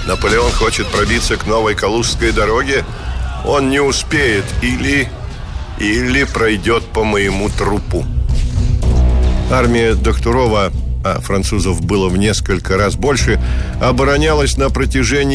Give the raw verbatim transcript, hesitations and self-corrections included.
Наполеон хочет пробиться к Новой Калужской дороге. Он не успеет или... или пройдет по моему трупу. Армия Доктурова, а французов было в несколько раз больше, оборонялась на протяжении